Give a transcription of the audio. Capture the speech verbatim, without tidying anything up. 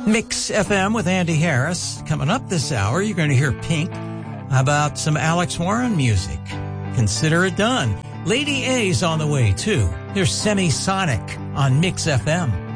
Mix F M with Andy Harris. Coming up this hour, you're going to hear Pink. How about some Alex Warren music? Consider it done. Lady A's on the way, too. Here's Semisonic on Mix F M.